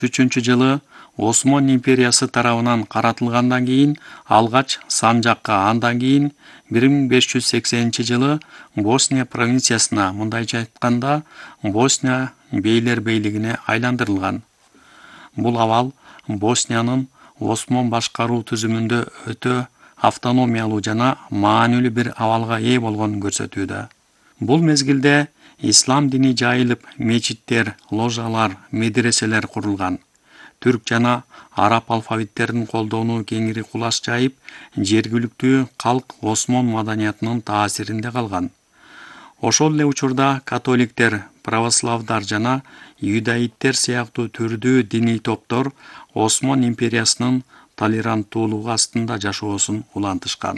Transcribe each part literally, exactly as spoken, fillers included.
үчүнчү жылы Осмон империясы тарабынан каратылгандан кийин алгач Санжакка, андан кийин бир миң беш жүз сексенинчи жылы Босния провинциясына, мындайча айтканда Босния бейлер бейлигине айландырылган. Бул абал Босниянын Осмон башкаруу түзүмүндө өтө автономиялуу жана маанилүү бир абалга ээ болгонун көрсөтүүдө. Бул мезгилде ислам дини жайылып, мечиттер, ложалар, медреселер курулган. Түрк жана араб алфавиттерин колдонуу кеңири кулаш жайып, жергиликтүү калк Осмон маданиятынын таасиринде калган. Ошол эле учурда католиктер, православдар жана юдаиттер сыяктуу түрдүү диний топтор Осмон империясынын толеранттуулугу астында жашоосун улантышкан.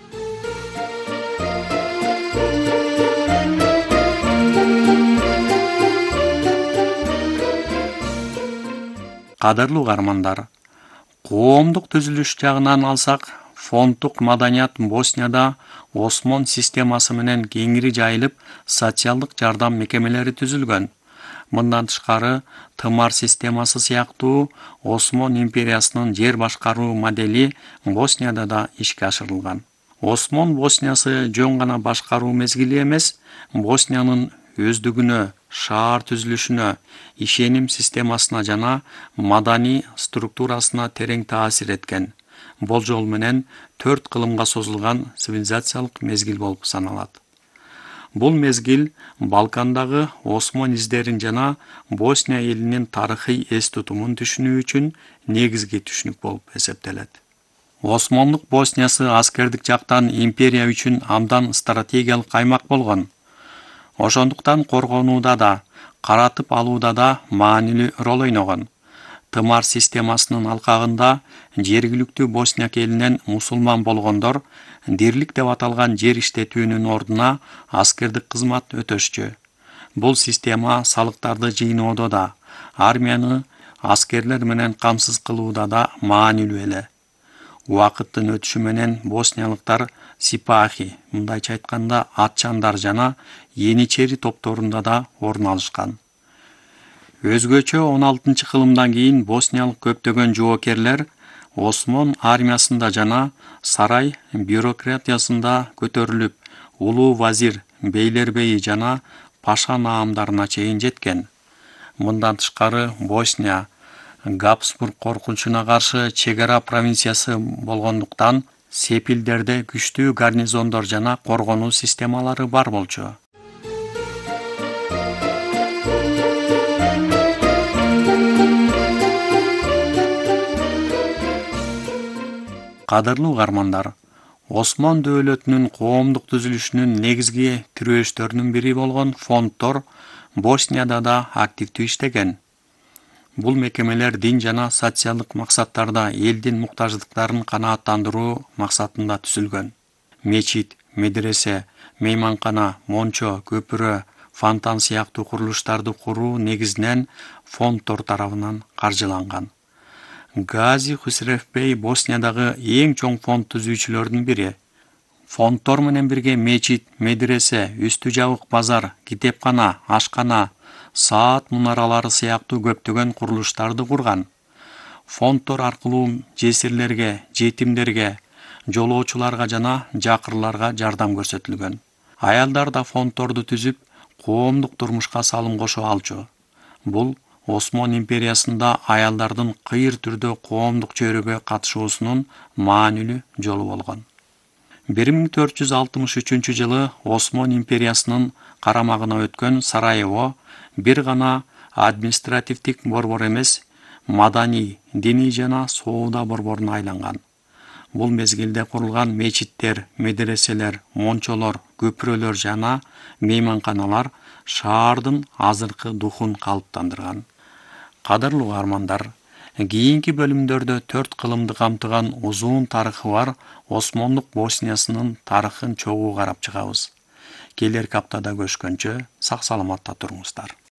Кадырлуу угармандар, коомдук түзүлүш жагынан алсак, фонддук маданият Боснияда Осмон системасы менен кеңири жайылып, социалдык жардам мекемелери түзүлгөн. Мындан тышкары, тымар системасы сыяктуу Осмон империясынын жер башкаруу модели Боснияда да ишке ашырылган. Осмон Босниясы жөн гана башкаруу мезгили эмес, Босниянын өздүгүнө, шаар түзүлүшүнө, ишеним системасына жана маданий структурасына терең таасир эткен. Болжол менен төрт кылымга созулган цивилизациялык мезгил болуп саналат. Бул мезгил Балкандагы Осмон издерин жана Босния элинин тарыхый эс тутумун түшүнүү үчүн негизги түшүнүк болуп эсептелет. Осмондук Босниясы аскердик жактан империя үчүн абдан стратегиялык аймак болгон. Ошондуктан коргонууда да, каратып алууда да маанилүү роль ойногон. Тымар системасынын алкагында жергиликтүү Босняк элинен мусулман болгондор дирлик деп аталган жер иштетүүнүн ордуна аскердик кызмат өтөшчү. Бул система салыктарды жыйноодо да, армияны аскерлер менен камсыз кылууда да маанилүү эле. Убакыттын өтүшү менен босниялыктар сипахи, мындайча айтканда атчандар жана еничери топторунда да орун алышкан. Өзгөчө он алтынчы кылымдан кийин босниялык көптөгөн жоокерлер Осмон армиясында жана сарай бюрократиясында көтөрүлүп, улуу вазир, бейлербейи жана паша наамдарына чейин жеткен. Мындан тышкары Босния Габсбург коркунучуна каршы чек ара провинциясы болгондуктан сепилдерде күчтүү гарнизондор жана коргонуу системалары бар болчу. Кадырлуу угармандар, Осмон дөөлөтүнүн коомдук түзүлүшүнүн негизги тирөөчтөрүнүн бири болгон фонддор Боснияда да активдүү иштеген. Бул мекемелер дин жана социалдык максаттарда элдин муктаждыктарын канааттандыруу максатында түзүлгөн. Мечит, медресе, мейманкана, мончо, көпүрө, фонтан сыяктуу курулуштарды куруу негизинен фонддор тарабынан каржыланган. Гази Хусревбей Босниядагы эң чоң фонд түзүүчүлөрдүн бири. Фонддор менен бирге мечит, медресе, үстү жабык базар, китепкана, ашкана, саат мунаралары сыяктуу көптөгөн курулуштарды курган. Фонддор аркылуу жесирлерге, жетимдерге, жолоочуларга жана жакырларга жардам көрсөтүлгөн. Аялдар да фонддорду түзүп, коомдук турмушка салым кошо алчу. Бул Осмон империясында аялдардын кыйыр түрдө коомдук чөйрөгө катышуусунун маанилүү жолу болгон. бир миң төрт жүз алтымыш үчүнчү жылы Осмон империясынын карамагына өткөн Сараево бир гана административдик борбор эмес, маданий, диний жана соода борборуна айланган. Бул мезгилде курулган мечиттер, медреселер, мончолор, көпүрөлөр жана мейманканалар шаардын азыркы духун калыптандырган. Кадырлуу угармандар, кийинки бөлүмдөрдө төрт кылымды камтыган узун тарыхы бар Осмондук Босниясынын тарыхын чогуу карап чыгабыз. Келерки аптада көрүшкөнчө сак саламатта туруңуздар.